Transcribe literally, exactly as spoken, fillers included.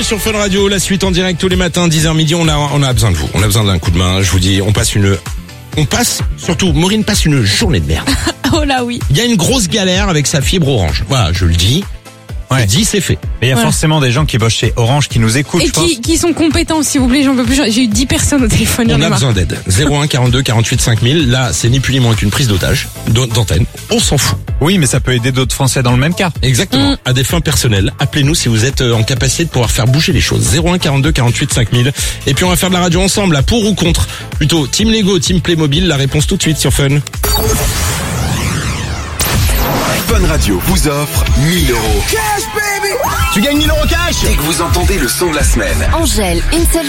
sur Fun Radio, la suite en direct tous les matins, dix heures midi, on a, on a besoin de vous. On a besoin d'un coup de main, je vous dis, on passe une... On passe, surtout, Maureen passe une journée de merde. Oh là oui. Il y a une grosse galère avec sa fibre Orange. Voilà, je le dis. Ouais. Je dis, c'est fait. Mais il y a Ouais. forcément des gens qui bossent chez Orange qui nous écoutent, Et je pense. qui, qui sont compétents, s'il vous plaît, j'en peux plus. J'ai eu dix personnes au téléphone. On j'en ai a marre. besoin d'aide. zéro un quarante-deux quarante-huit cinq mille. Là, c'est ni plus ni moins qu'une prise d'otage, d'an- d'antenne. On s'en fout. Oui, mais ça peut aider d'autres Français dans le même cas. Exactement. Mm. À des fins personnelles. Appelez-nous si vous êtes euh, en capacité de pouvoir faire bouger les choses. zéro un quarante-deux quarante-huit cinq mille. Et puis on va faire de la radio ensemble, là, pour ou contre. Plutôt Team Lego, Team Playmobil. La réponse tout de suite sur Fun. Fun Radio vous offre mille euros. Tu gagnes mille euros cash! Dès que vous entendez le son de la semaine. Angèle, une seule